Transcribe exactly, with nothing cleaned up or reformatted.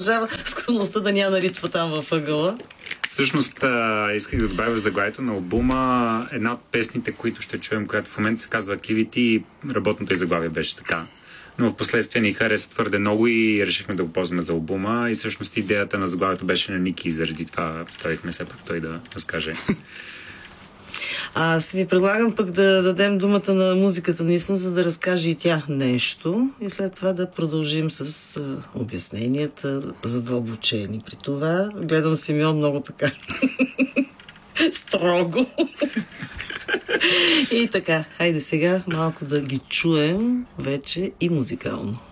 продължава скромността да няма наритва там във ъгъла. Всъщност, а, исках да добавя в заглавието на албума една от песните, които ще чуем, която в момента се казва Activity, и работното и заглавие беше така. Но в последствие ни хареса твърде много и решихме да го ползваме за албума. И всъщност идеята на заглавието беше на Ники и заради това ставихме се пак той да разкаже. Аз ви предлагам пък да дадем думата на музиката наистина, за да разкаже и тя нещо и след това да продължим с а, обясненията, задълбочени. При това гледам Симеон много така строго. И така, хайде сега малко да ги чуем вече и музикално.